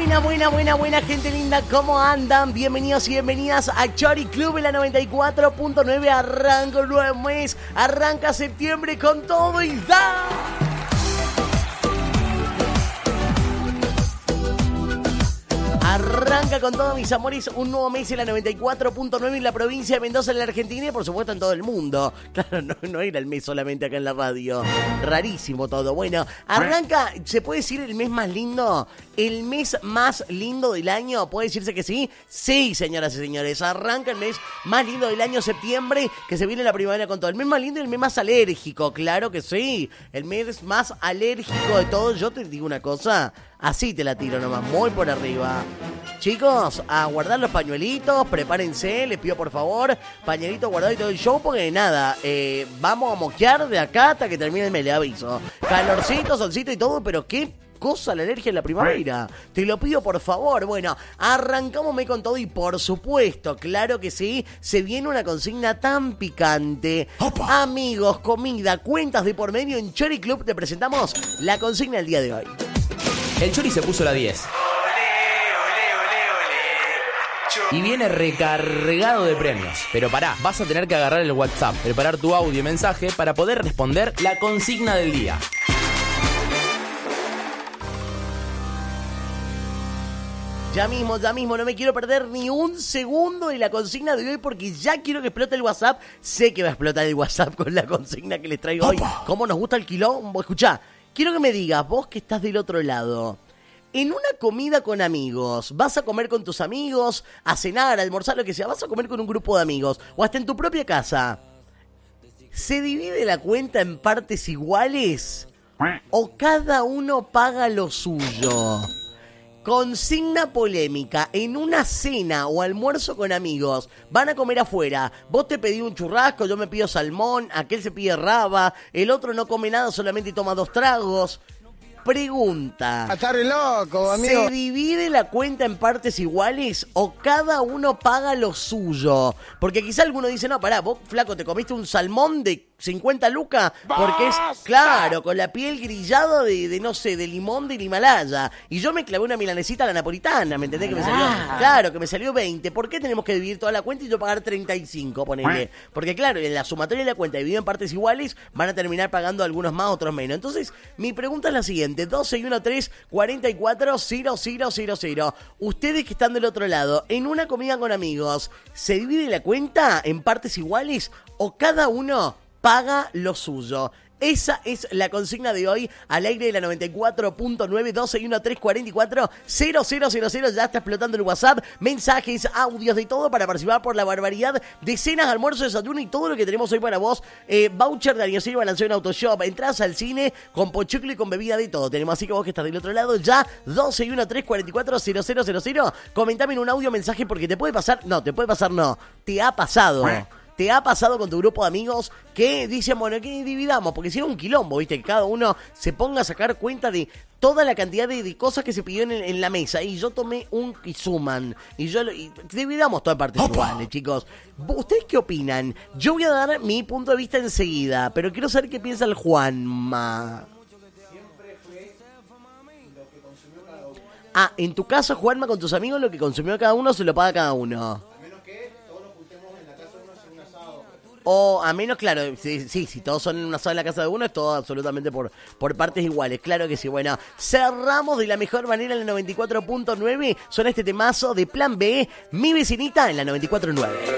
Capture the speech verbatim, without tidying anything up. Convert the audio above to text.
Buena, buena, buena, buena, gente linda, ¿cómo andan? Bienvenidos y bienvenidas a Chori Club en la noventa y cuatro punto nueve. Arranca un nuevo mes, arranca septiembre con todo y da. Arranca con todo, mis amores, un nuevo mes en la noventa y cuatro punto nueve en la provincia de Mendoza, en la Argentina y por supuesto en todo el mundo. Claro, no, no era el mes solamente acá en la radio. Rarísimo todo. Bueno, arranca, ¿se puede decir el mes más lindo? ¿El mes más lindo del año? ¿Puede decirse que sí? Sí, señoras y señores. Arranca el mes más lindo del año, septiembre, que se viene la primavera con todo. El mes más lindo y el mes más alérgico, claro que sí. El mes más alérgico de todos. Yo te digo una cosa, así te la tiro nomás, muy por arriba. Chicos, a guardar los pañuelitos, prepárense, les pido por favor, pañuelito guardado y todo el show, porque nada, eh, vamos a moquear de acá hasta que termine el mes, le aviso. Calorcito, solcito y todo, pero qué cosa la alergia en la primavera. Te lo pido por favor. Bueno, arrancámosme con todo y por supuesto, claro que sí, se viene una consigna tan picante. Opa. Amigos, comida, cuentas de por medio, en Chori Club te presentamos la consigna del día de hoy. El Chori se puso la diez. Y viene recargado de premios. Pero pará, vas a tener que agarrar el WhatsApp, preparar tu audio y mensaje para poder responder la consigna del día. Ya mismo, ya mismo, no me quiero perder ni un segundo de la consigna de hoy porque ya quiero que explote el WhatsApp. Sé que va a explotar el WhatsApp con la consigna que les traigo hoy. ¿Cómo nos gusta el quilombo? Escuchá, quiero que me digas, vos que estás del otro lado, en una comida con amigos, vas a comer con tus amigos, a cenar, a almorzar, lo que sea, vas a comer con un grupo de amigos, o hasta en tu propia casa, ¿se divide la cuenta en partes iguales? ¿O cada uno paga lo suyo? Consigna polémica, en una cena o almuerzo con amigos, van a comer afuera, vos te pedís un churrasco, yo me pido salmón, aquel se pide raba, el otro no come nada, solamente toma dos tragos. Pregunta, está re loco, amigo. ¿se divide la cuenta en partes iguales o cada uno paga lo suyo? Porque quizá alguno dice, no, pará, vos, flaco, te comiste un salmón de cincuenta lucas porque es, claro, con la piel grillada de, de, no sé, de limón del Himalaya. Y yo me clavé una milanesita a la napolitana, ¿me entendés? Que me salió, claro, que me salió veinte. ¿Por qué tenemos que dividir toda la cuenta y yo pagar treinta y cinco, ponele? Porque claro, en la sumatoria de la cuenta dividido en partes iguales, van a terminar pagando algunos más, otros menos. Entonces, mi pregunta es la siguiente, doce y trece, cuarenta y cuatro, cero cero cero cero. Ustedes que están del otro lado, en una comida con amigos, ¿se divide la cuenta en partes iguales o cada uno paga lo suyo? Esa es la consigna de hoy al aire de la noventa y cuatro punto nueve, doce y trece, cuarenta y cuatro, cero cero cero cero. Ya está explotando el WhatsApp, mensajes, audios, de todo para participar por la barbaridad de cenas, almuerzo, desayuno y todo lo que tenemos hoy para vos. Eh, voucher de Año Cero Balanceo en Autoshop, entradas al cine con pochoclo y con bebida, de todo tenemos. Así que vos que estás del otro lado, ya doce y trece, cuarenta y cuatro, cero cero cero cero. Comentame en un audio mensaje porque te puede pasar, no, te puede pasar no, te ha pasado. ¿Te ha pasado con tu grupo de amigos que dicen, bueno, que dividamos? Porque si es un quilombo, ¿viste? Que cada uno se ponga a sacar cuenta de toda la cantidad de, de cosas que se pidió en, en la mesa. Y yo tomé un y suman. Y yo lo, y dividamos todas partes iguales, chicos. ¿Ustedes qué opinan? Yo voy a dar mi punto de vista enseguida, pero quiero saber qué piensa el Juanma. Siempre fue lo que consumió cada uno. Ah, en tu caso, Juanma, con tus amigos, lo que consumió cada uno se lo paga cada uno. O a menos, claro, sí, sí, si todos son en una sola casa de uno, es todo absolutamente por, por partes iguales, claro que sí. Bueno, cerramos de la mejor manera en la noventa y cuatro punto nueve, suena este temazo de Plan B, Mi Vecinita en la noventa y cuatro punto nueve.